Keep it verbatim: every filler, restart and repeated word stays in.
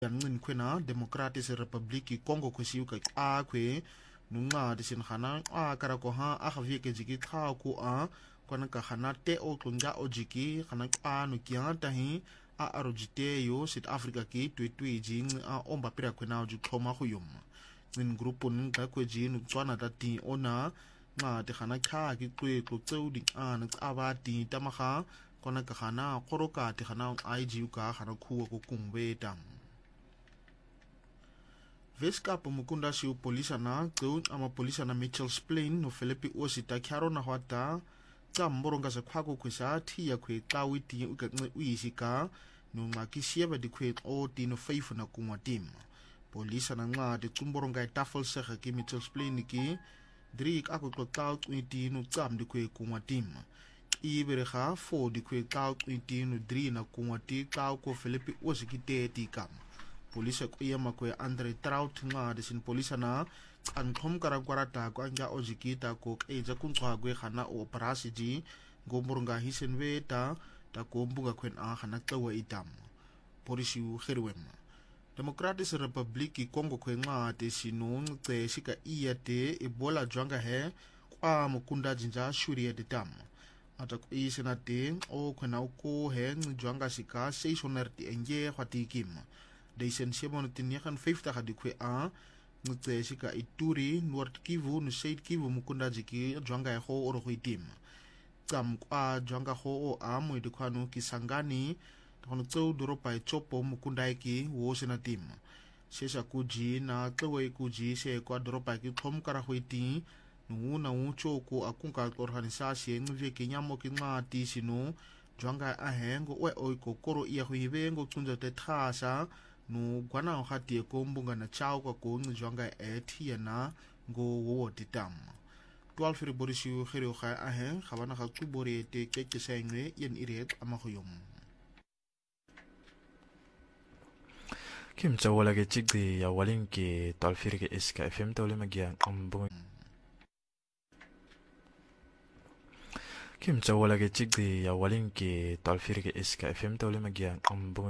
yancin kwena Democratic Republic Congo kwesiuka akwe nunga disin khana a karako ha a khavike jiki kha ku a kwana ka khana te o tlunga o jiki khana a no kya tahi a arojite yo South Africa ki twetwe jing a omba pira kwena ju thoma khu yum in grupun ka kweji nu tswana tati ona nga te khana kha ki twe tlo tseu di a na aba ti tamaga kwana ka khana khoroka te khana I G U ka khana khu ko kungwe tam Weskaap mukunda siu polisa na teu ama polisa na Mitchells Plain no Philippi osita kyaro na hwata tsamboronga sa khwako kwesa thia khwe tlawi ti ukatne uisika no ngaki sieba di khwe o ti no faifu na kungwa tim polisa na nga de tsumboronga tafel sega ki Mitchells Plain ki drik ako tlaw ti no tsam di khwe kungwa tim iberega fo di khwe tlaw ti no drie na kungwa ti tlaw ko Philippi osiki te ti kam polisa ko yama ko Andre Trout nga desin polisa na an khom kara kwarata ko anja ojikita ko eja kuntswa gwe khana operasi ji gomurunga hisenwe ta ta ko mbuga kwen a khana tlawa itam polisi u kherwem Democratic Republic Congo kwenga te sinung te shika iyate ebola jwanga he kwa mukunda jinja shuri ya tam ata ko isena te o kwena ko he jwanga shika seisonerti enje khwati kim Deisen Simon Tinyakan vijftig di kwe a nutse shika Ituri North Kivu no South Kivu mukunda jiki jwanga ho oro team tsam kwa jwanga ho o a mo di kwanu Kisangani kono tso doropa chopo mukunda iki wo sena team sesa kuji na tlewe kuji se kwa doropa ki thom kara hoiti nu na ucho ko akunka organisasi ngve kinyamo kinga ti sino jwanga a hengo we oiko koro iya huive ngo tsunja te thasa no gwana khati ko mbunga na chao kwa ko njwanga ethi na ngo wo ditam twelve february khiro kha ahe khabana kha tsubore te keke sengwe yen iret amakhuyum kim chawala ge chigdi ya walin ke twelve ke iska fm tawle magya ambu kim chawala ge chigdi ya walin ke twelve ke iska fm tawle magya ambu